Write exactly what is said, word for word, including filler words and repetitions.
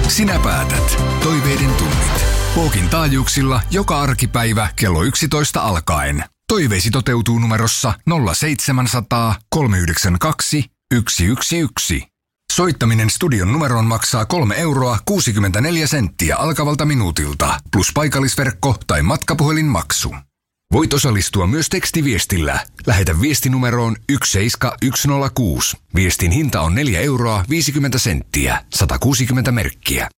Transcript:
Sinä päätät. Toiveiden tunnit. Pookin taajuuksilla joka arkipäivä kello yksitoista alkaen. Toiveisi toteutuu numerossa nolla seitsemänsataa kolmeyhdeksänkymmentäkaksi yksi yksi yksi. Soittaminen studion numeroon maksaa kolme euroa kuusikymmentäneljä senttiä alkavalta minuutilta, plus paikallisverkko tai matkapuhelinmaksu. Voit osallistua myös tekstiviestillä. Lähetä viestinumeroon yksi seitsemän yksi nolla kuusi. Viestin hinta on neljä euroa viisikymmentä senttiä, sata kuusikymmentä merkkiä.